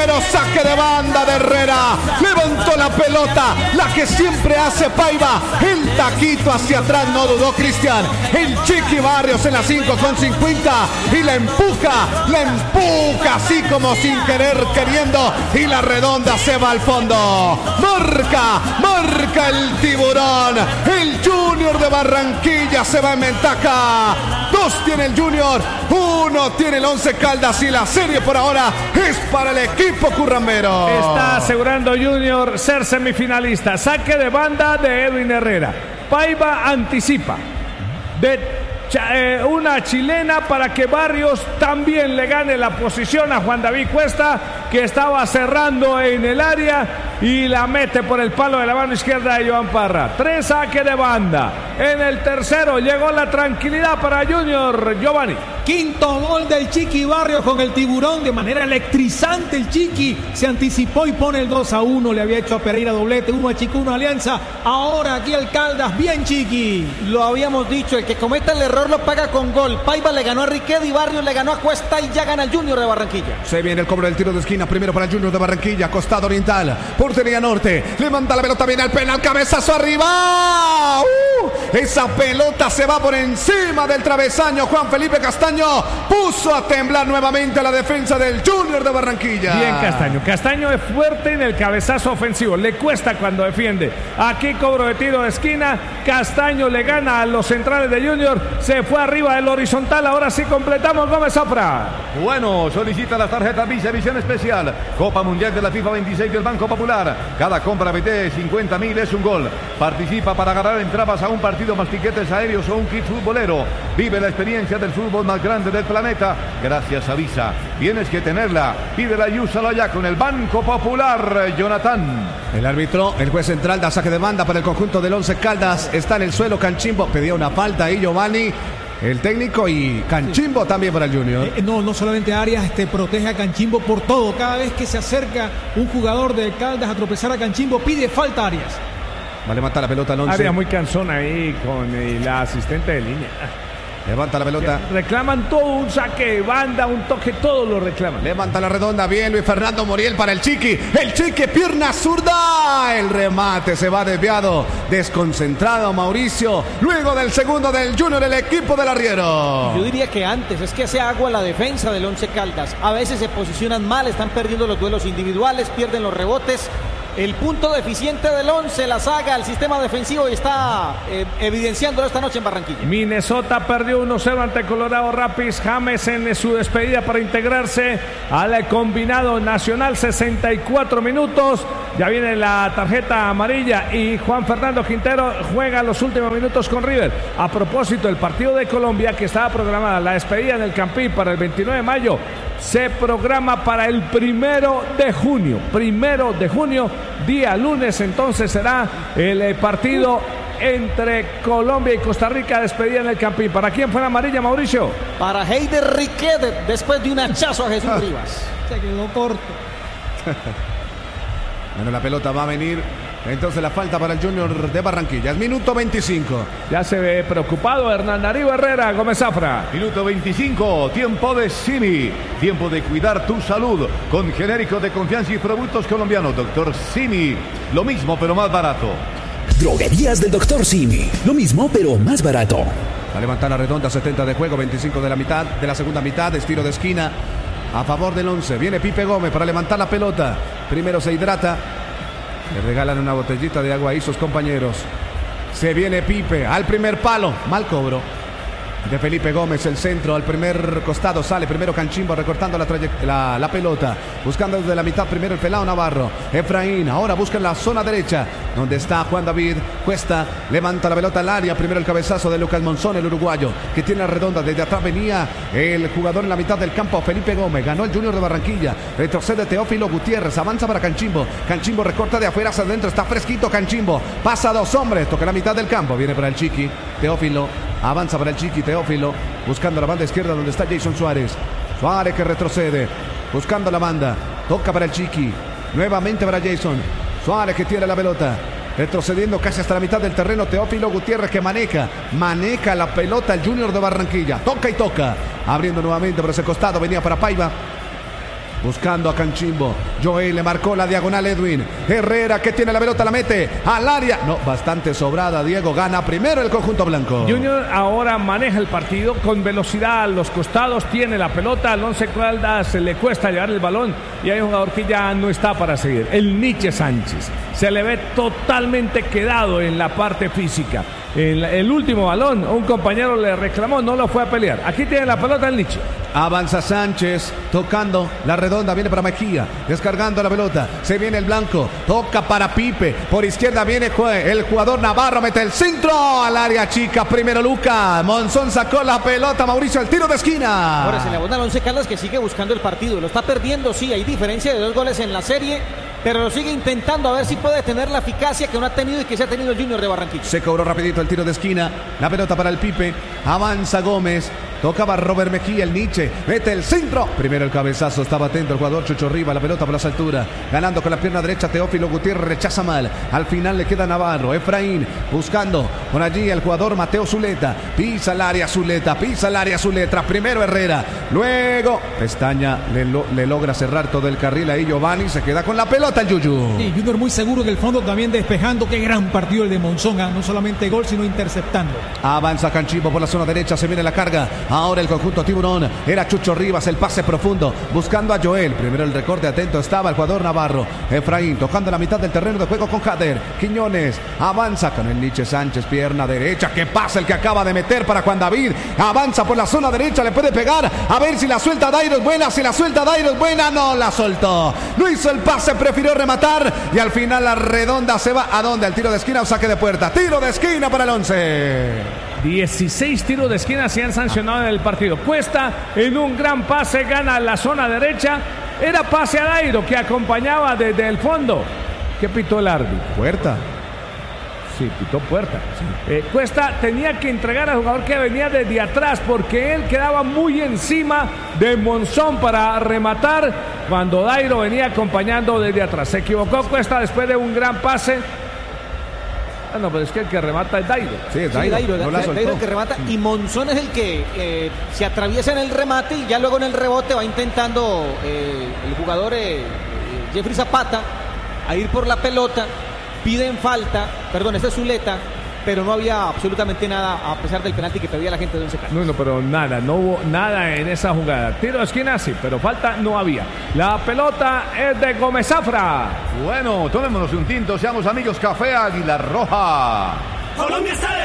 Primero saque de banda de Herrera. Levantó la pelota, la que siempre hace Paiva. El taquito hacia atrás, no dudó Cristian. El Chiqui Barrios en la 5:50 y la empuja así como sin querer, queriendo, y la redonda se va al fondo. Marca el tiburón. El Junior de Barranquilla se va en ventaja. 2 tiene el Junior, 1 tiene el Once Caldas y la serie por ahora es para el equipo currambero. Está asegurando Junior ser semifinalista. Saque de banda de Edwin Herrera. Paiva anticipa una chilena para que Barrios también le gane la posición a Juan David Cuesta, que estaba cerrando en el área, y la mete por el palo de la mano izquierda de Joan Parra. 3 saques de banda. En el tercero llegó la tranquilidad para Junior. Giovanni. Quinto gol del Chiqui Barrios con el tiburón de manera electrizante. El Chiqui se anticipó y pone el 2-1. Le había hecho a Pereira doblete, 1 a Chico, 1 a Alianza. Ahora aquí el Caldas, bien Chiqui. Lo habíamos dicho, el que cometa el error lo paga con gol. Paiva le ganó a Riquelme y Barrios le ganó a Cuesta y ya gana el Junior de Barranquilla. Se viene el cobro del tiro de esquina, primero para el Junior de Barranquilla, costado oriental, portería norte, levanta la pelota, viene al penal, cabezazo arriba. Esa pelota se va por encima del travesaño. Juan Felipe Castaño puso a temblar nuevamente a la defensa del Junior de Barranquilla. Bien Castaño es fuerte en el cabezazo ofensivo, le cuesta cuando defiende. Aquí cobro de tiro de esquina, Castaño le gana a los centrales de Junior, se fue arriba del horizontal. Ahora sí completamos, Gómez Zafra. Bueno, solicita las tarjetas Visa Visión Especial, Copa Mundial de la FIFA 26 del Banco Popular. Cada compra de 50.000 es un gol. Participa para agarrar entradas a un partido, más tiquetes aéreos o un kit futbolero. Vive la experiencia del fútbol más grande del planeta gracias a Visa. Tienes que tenerla, pídela y úsala ya con el Banco Popular. Jonathan. El árbitro, el juez central, da saque de banda para el conjunto del Once Caldas. Está en el suelo Canchimbo, pedía una falta ahí Giovanni, el técnico, y Canchimbo también para el Junior. No solamente Arias protege a Canchimbo por todo. Cada vez que se acerca un jugador de Caldas a tropezar a Canchimbo, pide falta Arias. Va a levantar la pelota al Once. Arias muy cansón ahí con la asistente de línea. Levanta la pelota. Reclaman todo, un saque de banda, un toque, todo lo reclaman. Levanta la redonda, bien Luis Fernando Muriel para el Chiqui. El Chiqui, pierna zurda. El remate se va desviado. Desconcentrado Mauricio. Luego del segundo del Junior, el equipo del arriero. Yo diría que antes, es que hace agua la defensa del Once Caldas. A veces se posicionan mal, están perdiendo los duelos individuales, pierden los rebotes. El punto deficiente del Once, la saga, el sistema defensivo, y está evidenciándolo esta noche en Barranquilla. Minnesota perdió 1-0 ante Colorado Rapids. James en su despedida para integrarse al combinado nacional, 64 minutos. Ya viene la tarjeta amarilla y Juan Fernando Quintero juega los últimos minutos con River. A propósito, el partido de Colombia, que estaba programada la despedida en el Campín para el 29 de mayo, se programa para el 1 de junio. 1 de junio, día lunes, entonces será el partido entre Colombia y Costa Rica, despedida en el Campín. ¿Para quién fue la amarilla, Mauricio? Para Heider Riquelme, después de un hachazo a Jesús Rivas. Se quedó corto. Bueno, la pelota va a venir. Entonces la falta para el Junior de Barranquilla. Es minuto 25. Ya se ve preocupado Hernán Darío Herrera. Gómez Zafra. Minuto 25. Tiempo de Simi. Tiempo de cuidar tu salud con genéricos de confianza y productos colombianos. Doctor Simi. Lo mismo pero más barato. Droguerías del Doctor Simi. Lo mismo pero más barato. Va a levantar la redonda, 70 de juego, 25 de la segunda mitad. Estilo de esquina a favor del Once. Viene Pipe Gómez para levantar la pelota. Primero se hidrata. Le regalan una botellita de agua ahí sus compañeros. Se viene Pipe al primer palo. Mal cobro de Felipe Gómez, el centro al primer costado. Sale primero Canchimbo recortando la pelota. Buscando desde la mitad primero el pelado Navarro. Efraín ahora busca en la zona derecha donde está Juan David Cuesta. Levanta la pelota al área. Primero el cabezazo de Lucas Monzón, el uruguayo, que tiene la redonda. Desde atrás venía el jugador en la mitad del campo, Felipe Gómez. Ganó el Junior de Barranquilla. Retrocede Teófilo Gutiérrez. Avanza para Canchimbo. Canchimbo recorta de afuera hacia adentro. Está fresquito Canchimbo. Pasa a 2 hombres. Toca la mitad del campo. Viene para el Chiqui. Teófilo. Avanza para el Chiqui. Teófilo. Buscando la banda izquierda donde está Jason Suárez. Suárez que retrocede. Buscando la banda. Toca para el Chiqui. Nuevamente para Jason. Suárez que tiene la pelota. Retrocediendo casi hasta la mitad del terreno. Teófilo Gutiérrez que maneja la pelota el Junior de Barranquilla. Toca y toca. Abriendo nuevamente por ese costado. Venía para Paiva. buscando a Canchimbo. Joel le marcó la diagonal Edwin. Herrera que tiene la pelota, la mete al área. No, bastante sobrada, Diego. Gana primero el conjunto blanco. Junior ahora maneja el partido con velocidad a los costados, tiene la pelota. Al Once Caldas se le cuesta llevar el balón y hay un jugador que ya no está para seguir. El Nietzsche Sánchez. Se le ve totalmente quedado en la parte física. En el último balón, un compañero le reclamó, no lo fue a pelear. Aquí tiene la pelota el Nietzsche. Avanza Sánchez, tocando la redonda, viene para Mejía, descargando la pelota, se viene el blanco, toca para Pipe, por izquierda viene el jugador Navarro, mete el centro al área chica, primero Luca, Monzón sacó la pelota, Mauricio, el tiro de esquina. Ahora se le abona al Once Caldas que sigue buscando el partido, lo está perdiendo, sí, hay diferencia de 2 goles en la serie, pero lo sigue intentando a ver si puede tener la eficacia que no ha tenido y que se ha tenido el Junior de Barranquilla. Se cobró rapidito el tiro de esquina, la pelota para el Pipe, avanza Gómez, tocaba Robert Mejía, el Nietzsche, mete el centro, primero el cabezazo, estaba atento el jugador Chucho Riva, la pelota por las alturas, ganando con la pierna derecha Teófilo Gutiérrez, rechaza mal, al final le queda Navarro, Efraín, buscando por allí el jugador Mateo Zuleta, pisa el área Zuleta, primero Herrera, luego Pestaña le logra cerrar todo el carril, ahí Giovanni se queda con la pelota el Yuyu. Y Junior muy seguro del fondo, también despejando, qué gran partido el de Monzón, no solamente gol sino interceptando. Avanza Canchimbo por la zona derecha, se viene la carga. Ahora el conjunto Tiburón, era Chucho Rivas, el pase profundo, buscando a Joel. Primero el recorte, atento estaba el jugador Navarro. Efraín tocando la mitad del terreno de juego con Jader. Quiñones avanza con el Nietzsche Sánchez, pierna derecha. Que pasa el que acaba de meter para Juan David. Avanza por la zona derecha, le puede pegar. A ver si la suelta Dairo es buena, si la suelta Dairo es buena. No la soltó. No hizo el pase, prefirió rematar. Y al final la redonda se va. ¿A dónde? ¿Al tiro de esquina o saque de puerta? Tiro de esquina para el Once. 16 tiros de esquina se han sancionado en el partido. Cuesta en un gran pase, gana la zona derecha. Era pase a Dairo que acompañaba desde el fondo. ¿Qué pitó el árbitro? Puerta. Sí, pitó puerta. Sí. Cuesta tenía que entregar al jugador que venía desde atrás porque él quedaba muy encima de Monzón para rematar cuando Dairo venía acompañando desde atrás. Se equivocó Cuesta después de un gran pase. No, pero es que el que remata es Dairo. Sí, es Dairo. Sí, Dairo el que remata. Y Monzón es el que se atraviesa en el remate y ya luego en el rebote va intentando el jugador Jeffrey Zapata a ir por la pelota. Piden falta, perdón, este es Zuleta, pero no había absolutamente nada a pesar del penalti que pedía la gente de Once Caldas. No, pero nada, no hubo nada en esa jugada. Tiro de esquina sí, pero falta no había. La pelota es de Gómez Zafra. Bueno, tomémonos un tinto, seamos amigos. Café Águila Roja. Colombia está de